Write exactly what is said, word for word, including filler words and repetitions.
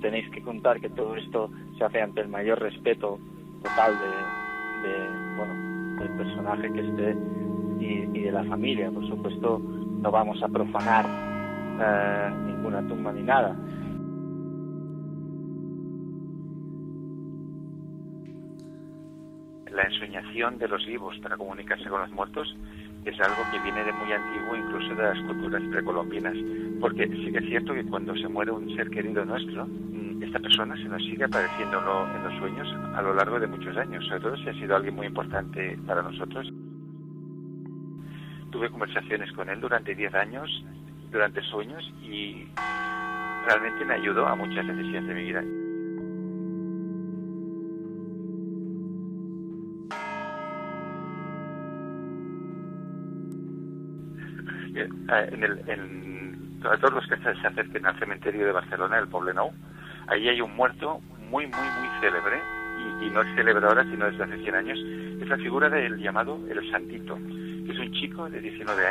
tenéis que contar que todo esto se hace ante el mayor respeto total de, de bueno, del personaje que esté y, y de la familia. Por supuesto, no vamos a profanar eh, ninguna tumba ni nada. La ensoñación de los vivos para comunicarse con los muertos es algo que viene de muy antiguo, incluso de las culturas precolombinas, porque sí que es cierto que cuando se muere un ser querido nuestro, esta persona se nos sigue apareciendo en los sueños a lo largo de muchos años, sobre todo si ha sido alguien muy importante para nosotros. Tuve conversaciones con él durante diez años, durante sueños, y realmente me ayudó a muchas necesidades de mi vida. En, el, en sobre todos los que se acerquen al cementerio de Barcelona, el Poblenou, ahí hay un muerto muy, muy, muy célebre, y, y no es célebre ahora, sino desde hace cien años. Es la figura del llamado El Santito, que es un chico de diecinueve